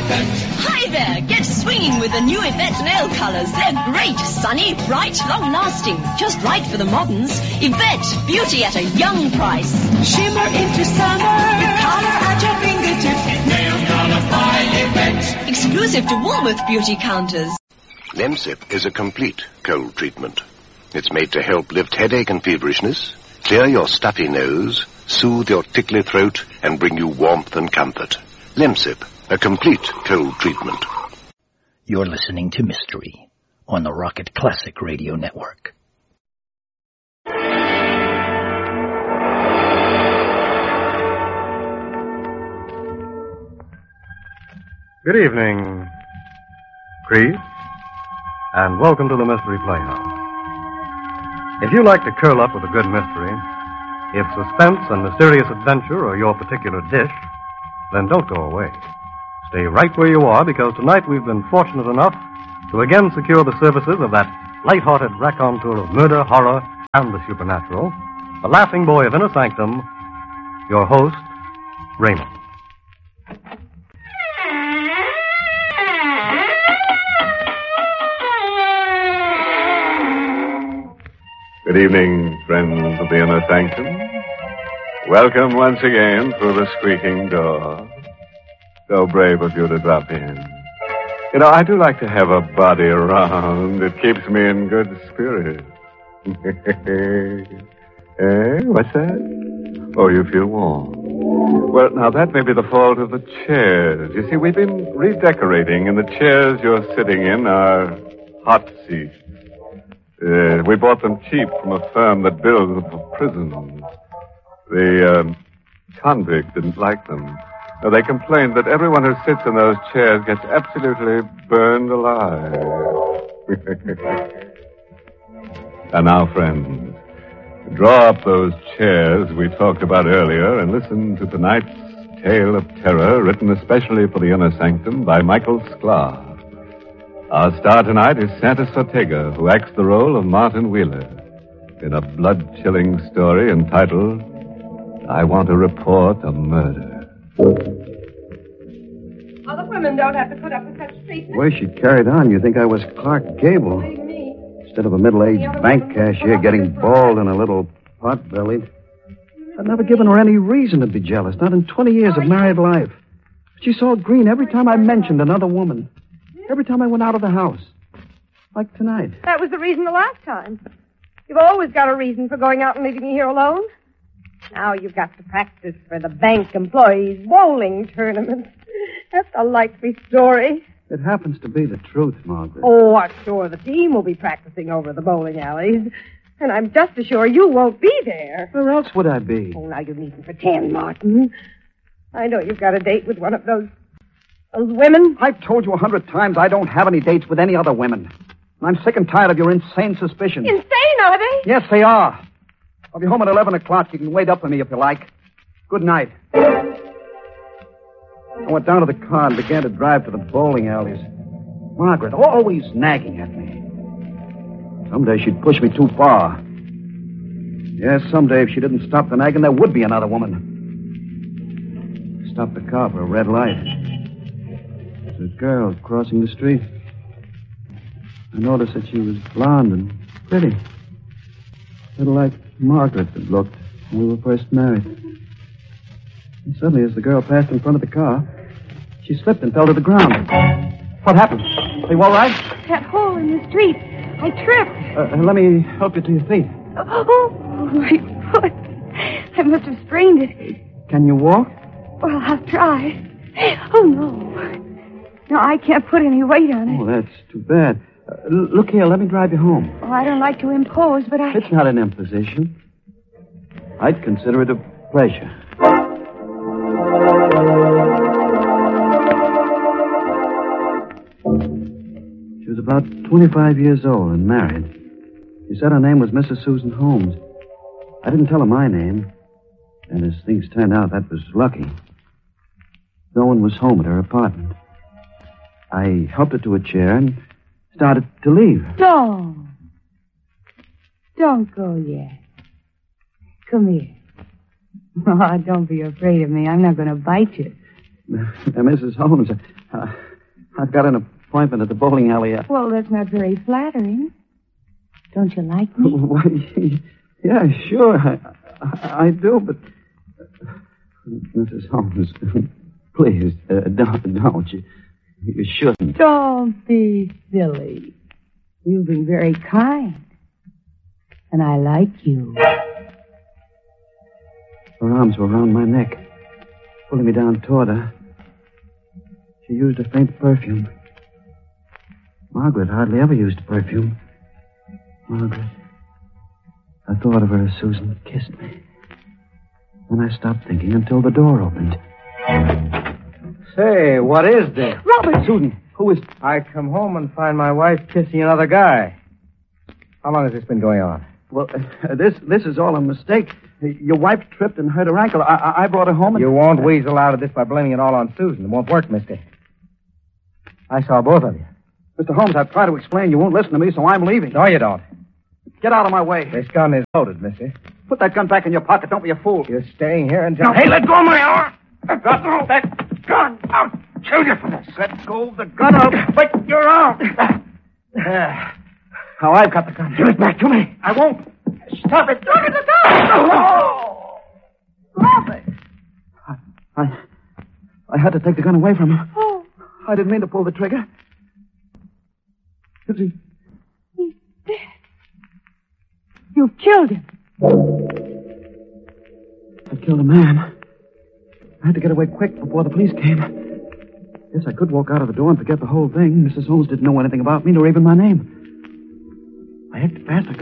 Hi there! Get swinging with the new Yvette nail colors. They're great, sunny, bright, long-lasting. Just right for the moderns. Yvette, beauty at a young price. Shimmer into summer. With color at your fingertips. Nail color by Yvette. Exclusive to Woolworth beauty counters. Lemsip is a complete cold treatment. It's made to help lift headache and feverishness, clear your stuffy nose, soothe your tickly throat, and bring you warmth and comfort. Lemsip, a complete cold treatment. You're listening to Mystery on the Rocket Classic Radio Network. Good evening, Creed, and welcome to the Mystery Playhouse. If you like to curl up with a good mystery, if suspense and mysterious adventure are your particular dish, then don't go away. Stay right where you are, because tonight we've been fortunate enough to again secure the services of that light-hearted raconteur of murder, horror, and the supernatural, the laughing boy of Inner Sanctum, your host, Raymond. Good evening, friends of the Inner Sanctum. Welcome once again through the squeaking door. So brave of you to drop in. You know, I do like to have a body around. It keeps me in good spirits. What's that? Oh, you feel warm. Well, now that may be the fault of the chairs. You see, we've been redecorating, and the chairs you're sitting in are hot seats. We bought them cheap from a firm that builds for prisons. The convict didn't like them. They complained that everyone who sits in those chairs gets absolutely burned alive. And now, friends, draw up those chairs we talked about earlier and listen to tonight's tale of terror written especially for the Inner Sanctum by Michael Sklar. Our star tonight is Santos Ortega, who acts the role of Martin Wheeler in a blood-chilling story entitled I Want to Report a Murder. Other women don't have to put up with such treatment. The way she carried on, you think I was Clark Gable. Me. Instead of a middle-aged bank cashier getting bald and a little pot-bellied. I'd never given her any reason to be jealous, not in 20 years of married life. She saw green every time I mentioned another woman. Every time I went out of the house. Like tonight. That was the reason the last time. You've always got a reason for going out and leaving me here alone. Now you've got to practice for the bank employees' bowling tournament. That's a likely story. It happens to be the truth, Margaret. Oh, I'm sure the team will be practicing over the bowling alleys. And I'm just as sure you won't be there. Where else would I be? Oh, now you needn't pretend, Martin. I know you've got a date with one of those women. I've told you 100 times I don't have any dates with any other women. And I'm sick and tired of your insane suspicions. Insane, are they? Yes, they are. I'll be home at 11 o'clock. You can wait up for me if you like. Good night. I went down to the car and began to drive to the bowling alleys. Margaret, always nagging at me. Someday she'd push me too far. Yes, someday if she didn't stop the nagging, there would be another woman. Stopped the car for a red light. There's a girl crossing the street. I noticed that she was blonde and pretty. A little like Margaret had looked when we were first married. And suddenly, as the girl passed in front of the car, she slipped and fell to the ground. What happened? Are you all right? That hole in the street. I tripped. Let me help you to your feet. Oh, my foot. I must have sprained it. Can you walk? Well, I'll try. Oh, no. No, I can't put any weight on it. Oh, that's too bad. Look here, let me drive you home. Oh, I don't like to impose, but I... It's not an imposition. I'd consider it a pleasure. She was about 25 years old and married. She said her name was Mrs. Susan Holmes. I didn't tell her my name. And as things turned out, that was lucky. No one was home at her apartment. I helped her to a chair and started to leave. Don't go yet. Come here. Oh, don't be afraid of me. I'm not going to bite you. Now, Mrs. Holmes, I've got an appointment at the bowling alley. Well, that's not very flattering. Don't you like me? Why, yeah, sure. I do, but... Mrs. Holmes, please, don't. You shouldn't. Don't be silly. You've been very kind. And I like you. Her arms were around my neck, pulling me down toward her. She used a faint perfume. Margaret hardly ever used perfume. Margaret. I thought of her as Susan kissed me. Then I stopped thinking until the door opened. Say, what is this? Robert! Susan, who is... I come home and find my wife kissing another guy. How long has this been going on? Well, this is all a mistake. Your wife tripped and hurt her ankle. I brought her home and... You won't weasel out of this by blaming it all on Susan. It won't work, mister. I saw both of you. Mr. Holmes, I've tried to explain. You won't listen to me, so I'm leaving. No, you don't. Get out of my way. This gun is loaded, mister. Put that gun back in your pocket. Don't be a fool. You're staying here until... No. Hey, let go of my arm! Let go of that gun! I'll kill you for this. Let go of the gun. I'll break your arm. Now I've got the gun. Give it back to me. I won't. Stop it. Look at the gun! Oh! Robert! I had to take the gun away from her. Oh. I didn't mean to pull the trigger. Is he... He's dead. You've killed him. I killed a man. I had to get away quick before the police came. Yes, I could walk out of the door and forget the whole thing. Mrs. Holmes didn't know anything about me, nor even my name. I acted fast. I could